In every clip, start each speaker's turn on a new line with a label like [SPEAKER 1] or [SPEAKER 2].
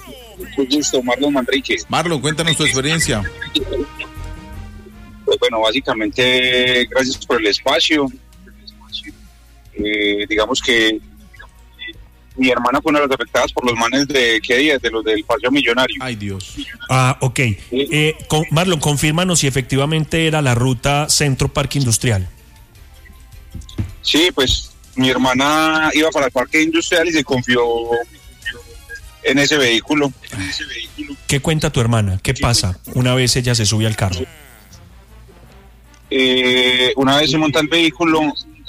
[SPEAKER 1] Un gusto, Marlon Manrique.
[SPEAKER 2] Marlon, cuéntanos tu experiencia.
[SPEAKER 1] Pues bueno, básicamente, gracias por el espacio. Digamos que mi hermana fue una de las afectadas por los manes de los del Paseo Millonario.
[SPEAKER 2] Ay, Dios.
[SPEAKER 3] Ok. Marlon, confírmanos si efectivamente era la ruta Centro Parque Industrial.
[SPEAKER 1] Sí, pues mi hermana iba para el Parque Industrial y se confió en ese vehículo.
[SPEAKER 3] ¿Qué cuenta tu hermana? ¿Qué pasa una vez ella se sube al carro?
[SPEAKER 1] Una vez se monta el vehículo,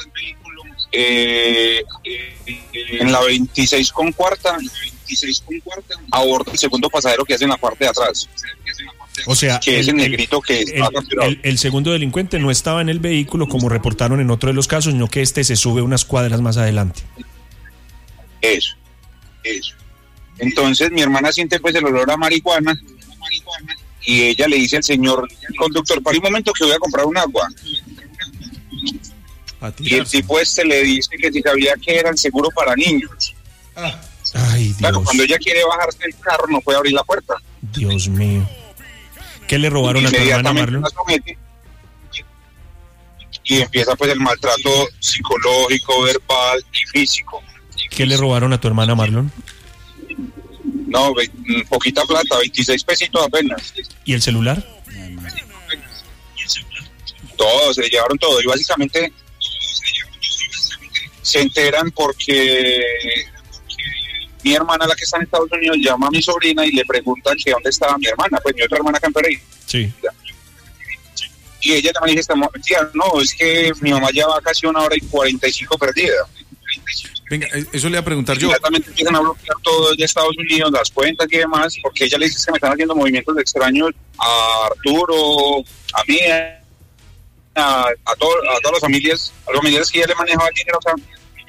[SPEAKER 1] en la 26 con cuarta, aborda el segundo pasajero que es en la parte de atrás.
[SPEAKER 3] O sea,
[SPEAKER 1] que es el negrito que está capturado.
[SPEAKER 3] El segundo delincuente no estaba en el vehículo como reportaron en otro de los casos, sino que se sube unas cuadras más adelante.
[SPEAKER 1] Eso. Entonces mi hermana siente pues el olor a marihuana y ella le dice al señor conductor, para un momento que voy a comprar un agua. Y el tipo le dice que si sabía que eran seguros para niños.
[SPEAKER 3] Ay, Dios.
[SPEAKER 1] Claro, cuando ella quiere bajarse del carro no puede abrir la puerta.
[SPEAKER 3] Dios mío. ¿Qué le robaron a tu hermana, Marlon?
[SPEAKER 1] Y empieza pues el maltrato psicológico, verbal y físico.
[SPEAKER 3] ¿Qué le robaron a tu hermana, Marlon?
[SPEAKER 1] No, poquita plata, 26 pesitos apenas.
[SPEAKER 3] ¿Y el celular?
[SPEAKER 1] Todo, se le llevaron todo. Y básicamente se enteran porque mi hermana, la que está en Estados Unidos, llama a mi sobrina y le pregunta que dónde estaba mi hermana, pues mi otra hermana acá en Pereira.
[SPEAKER 3] Sí.
[SPEAKER 1] Y ella también dice, tía, no, es que mi mamá lleva casi 1 hora y 45 perdida.
[SPEAKER 2] Venga, eso le iba a preguntar yo.
[SPEAKER 1] Inmediatamente empiezan a bloquear todo de Estados Unidos, las cuentas y demás, porque ella le dice que me están haciendo movimientos extraños a Arturo, a mí, a todas las familias, a los familiares que ella le manejaba el dinero, o sea,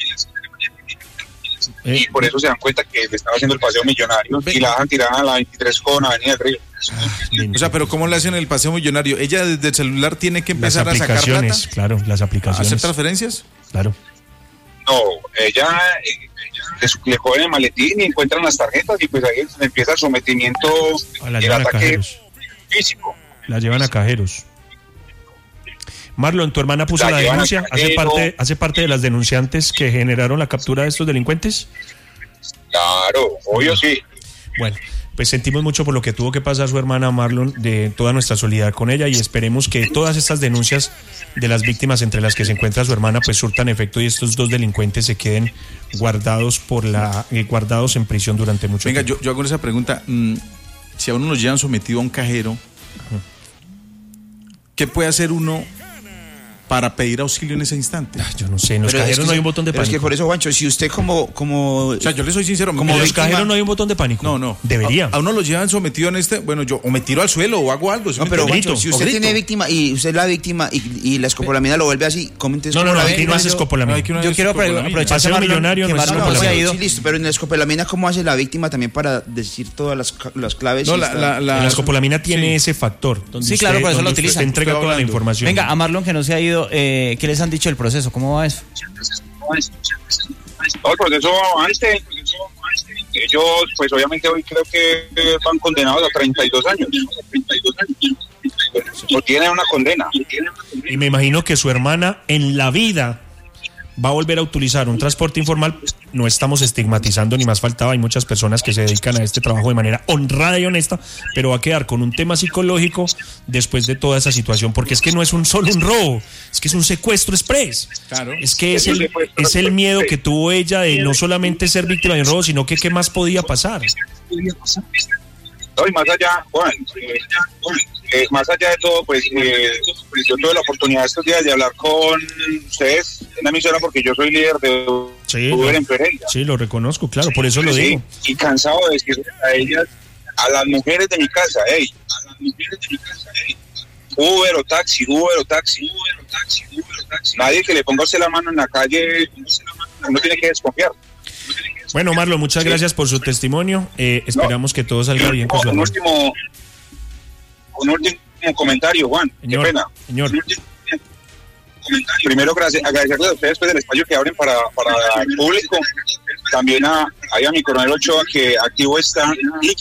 [SPEAKER 1] y por eso se dan cuenta que le estaba haciendo el paseo millonario y la dejan tirada a la 23 con Avenida del Río.
[SPEAKER 2] O sea, pero ¿cómo le hacen el paseo millonario? ¿Ella desde el celular tiene que empezar a sacar plata?
[SPEAKER 3] Claro, las aplicaciones.
[SPEAKER 2] ¿Hacer transferencias?
[SPEAKER 3] Claro.
[SPEAKER 1] No, ella le cogen el maletín y encuentran las tarjetas y pues ahí empieza el sometimiento y el ataque físico.
[SPEAKER 3] La llevan a cajeros. Marlon, ¿tu hermana puso la denuncia? ¿Hace parte de las denunciantes que generaron la captura de estos delincuentes?
[SPEAKER 1] Claro, obvio sí.
[SPEAKER 3] Bueno, pues sentimos mucho por lo que tuvo que pasar su hermana Marlon, de toda nuestra solidaridad con ella, y esperemos que todas estas denuncias de las víctimas, entre las que se encuentra su hermana, pues surtan efecto y estos 2 delincuentes se queden guardados guardados en prisión durante mucho tiempo.
[SPEAKER 2] Venga, yo hago esa pregunta. Si a uno lo llevan sometido a un cajero, ¿qué puede hacer uno para pedir auxilio en ese instante?
[SPEAKER 3] Yo no sé, en los cajeros no hay un botón de pánico.
[SPEAKER 4] Es que por eso, Juancho, si usted como
[SPEAKER 2] o sea, yo le soy sincero,
[SPEAKER 3] como los cajeros no hay un botón de pánico.
[SPEAKER 2] No.
[SPEAKER 3] Debería.
[SPEAKER 2] A uno lo llevan sometido en o me tiro al suelo o hago algo.
[SPEAKER 4] No, pero Juancho, si usted tiene víctima y usted es la víctima y la escopolamina lo vuelve así, comente.
[SPEAKER 3] No, aquí no hace escopolamina.
[SPEAKER 4] Yo quiero aprovechar
[SPEAKER 3] paseo millonario, no es escopolamina.
[SPEAKER 4] Sí, listo, pero en la escopolamina, ¿cómo hace la víctima también para decir todas las claves?
[SPEAKER 3] No, la escopolamina tiene ese factor.
[SPEAKER 5] Sí, claro, por eso lo utiliza.
[SPEAKER 3] Usted entrega toda la información.
[SPEAKER 5] Venga, a Marlon, que no se ha ido, ¿qué les han dicho del proceso? ¿Cómo va eso?
[SPEAKER 1] El proceso avance. Ellos, pues obviamente hoy creo que van condenados a 32 años. No tienen una condena.
[SPEAKER 3] Y me imagino que su hermana en la vida va a volver a utilizar un transporte informal. No estamos estigmatizando, ni más faltaba, hay muchas personas que se dedican a este trabajo de manera honrada y honesta, pero va a quedar con un tema psicológico después de toda esa situación, porque es que no es solo un robo, es que es un secuestro express. Claro. Es que es el miedo que tuvo ella de no solamente ser víctima de un robo, sino que qué más podía pasar.
[SPEAKER 1] No, y más allá, Juan, más allá de todo, pues yo tuve la oportunidad estos días de hablar con ustedes en la emisora, porque yo soy líder de Uber en Pereira.
[SPEAKER 3] Sí, lo reconozco, claro, por eso lo digo.
[SPEAKER 1] Y cansado de decirle a ellas, a las mujeres de mi casa, Uber o taxi. Nadie que le ponga usted la mano en la calle, uno tiene que desconfiar.
[SPEAKER 3] Bueno, Marlon, muchas gracias por su testimonio. Esperamos que todo salga bien con su hermano.
[SPEAKER 1] Un último comentario, Juan.
[SPEAKER 3] Señor,
[SPEAKER 1] qué pena.
[SPEAKER 3] Señor.
[SPEAKER 1] Primero, agradecerles a ustedes del espacio que abren para el público. También a mi coronel Ochoa, que activo está y